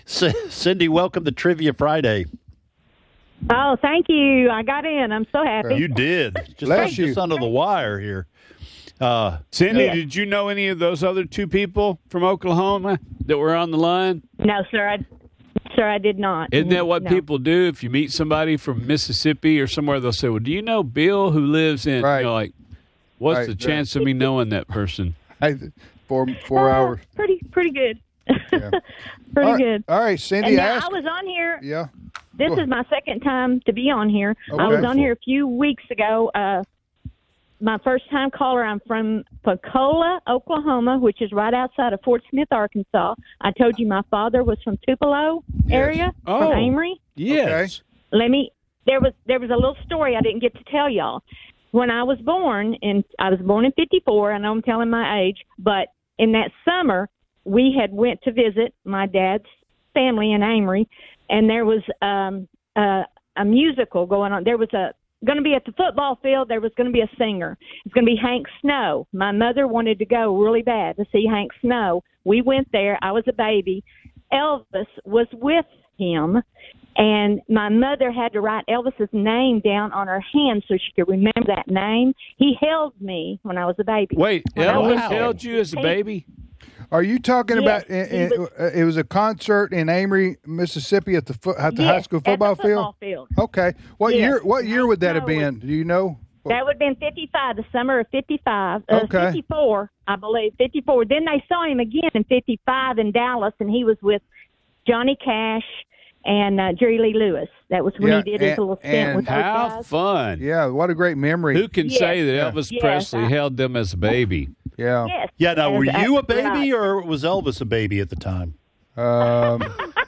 Cindy, welcome to Trivia Friday. Oh, thank you. I got in. I'm so happy. You did. Just under the wire here. Cindy, Yes. did you know any of those other two people from Oklahoma that were on the line? No, sir. I did not. Isn't that what No. people do? If you meet somebody from Mississippi or somewhere, they'll say, well, do you know Bill who lives in, Right. like, what's Right, the chance of me knowing that person? Hey, 4 hours. Pretty good. Yeah. Pretty good. All right, Cindy, And now ask. I was on here. Yeah. This is my second time to be on here. I Okay. was on here a few weeks ago. My first time caller. I'm from Pensacola, Oklahoma, which is right outside of Fort Smith, Arkansas. I told you my father was from Tupelo area, Oh. from Amory. Yes. There was a little story I didn't get to tell y'all. When I was born, I was born in 54. I know I'm telling my age, but in that summer, we had went to visit my dad's family in Amory, and there was a musical going on. There was going to be at the football field. There was going to be a singer. It's going to be Hank Snow. My mother wanted to go really bad to see Hank Snow. We went there. I was a baby. Elvis was with him, and my mother had to write Elvis's name down on her hand so she could remember that name. He held me when I was a baby. Wait, When I was Elvis held you as a baby? Are you talking Yes, about? he It was a concert in Amory, Mississippi, at the high Yes, school football at the football field. Okay. What Yes. year? What year would that have No, been? Do you know? That would have been 55, the summer of 55. Okay. 54, I believe, 54. Then they saw him again in 55 in Dallas, and he was with Johnny Cash and Jerry Lee Lewis. That was when Yeah, he did his little stint and with those How guys. fun. Yeah. What a great memory. Who can Yes. say that Elvis Yes, Presley I- held them as a baby? Yeah. Yes. Yeah, now, were As- you a as- baby right. or was Elvis a baby at the time? Oh,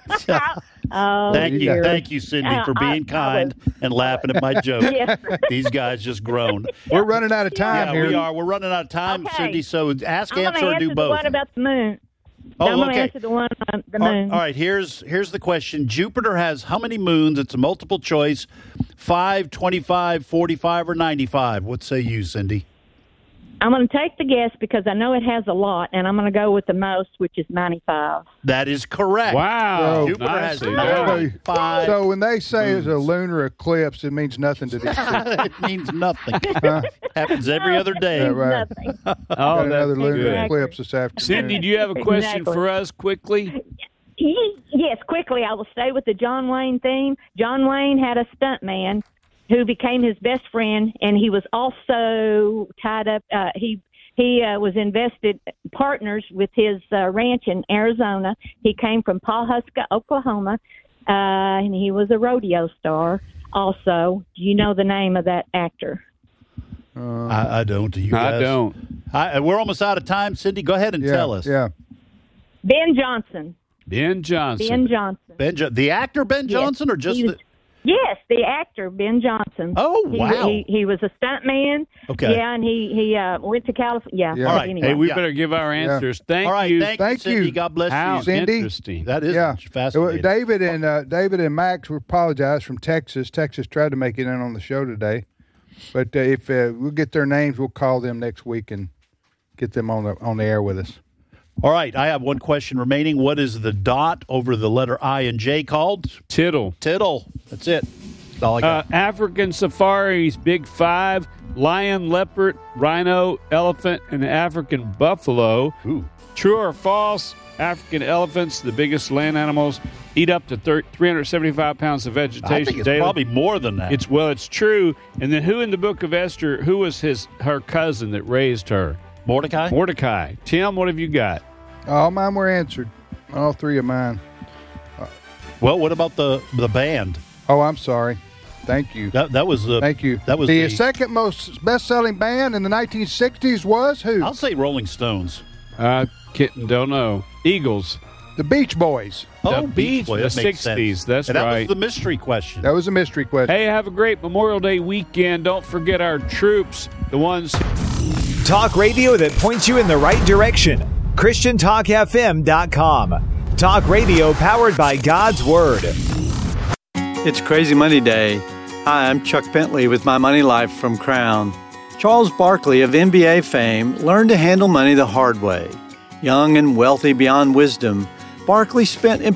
Thank you. dear. Thank you, Cindy, for I being kind and laughing at my joke. Yes. These guys just groaned. We're running out of time Yeah, here. we are. We're running out of time, Okay. Cindy, so ask, I'm going answer, to or answer do the both. one about the moon. Oh, I'm going to okay. answer the one on the All moon. right, here's the question. Jupiter has how many moons? It's a multiple choice. 5, 25, 45, or 95. What say you, Cindy? I'm going to take the guess because I know it has a lot, and I'm going to go with the most, which is 95. That is correct. Wow. Jupiter has Nicely done. 95. So when they say it's a lunar eclipse, it means nothing to these people. It means nothing. Happens every other day. Yeah, right. Nothing. Oh, Got another that's lunar good. eclipse this afternoon. Cindy, do you have a question Exactly. for us quickly? Yes, quickly, I will stay with the John Wayne theme. John Wayne had a stuntman who became his best friend, and he was also tied up. He was invested partners with his ranch in Arizona. He came from Pawhuska, Oklahoma, and he was a rodeo star. Also, do you know the name of that actor? I don't. Do you I guys? don't. We're almost out of time. Cindy, go ahead and tell us. Yeah. Ben Johnson. Ben Johnson. Ben Johnson. The actor Ben Yes. Johnson, or just He was- the? Yes, the actor Ben Johnson. Oh, He- wow. He was a stuntman. Okay. Yeah, and he went to California. Yeah. All right. Anyway. Hey, we Yeah. better give our answers. Thank All right. you. Thank Thank you, Cindy. you. God bless How you. Cindy. interesting. That is Yeah. fascinating. David and Max, we apologize from Texas. Texas tried to make it in on the show today, but if we'll get their names, we'll call them next week and get them on the air with us. All right. I have one question remaining. What is the dot over the letter I and J called? Tittle. Tittle. That's it. That's all I got. African safaris, big five: lion, leopard, rhino, elephant, and African buffalo. Ooh. True or false? African elephants, the biggest land animals, eat up to 375 pounds of vegetation I think it's daily. probably more than that. It's true. And then who in the book of Esther? Who was her cousin that raised her? Mordecai? Mordecai. Tim, what have you got? All mine were answered. All three of mine. Well, what about the band? Oh, I'm sorry. Thank you. That was the. Thank you. That was the second most best-selling band in the 1960s was who? I'll say Rolling Stones. Kitten, don't know. Eagles. The Beach Boys. Oh, The Beach Boys. the That makes 60s. sense. That's and that right. was the mystery question. That was a mystery question. Hey, have a great Memorial Day weekend. Don't forget our troops, the ones. Talk radio that points you in the right direction. ChristianTalkFM.com. Talk radio powered by God's Word. It's Crazy Money Day. Hi, I'm Chuck Bentley with My Money Life from Crown. Charles Barkley of NBA fame learned to handle money the hard way. Young and wealthy beyond wisdom, Barkley spent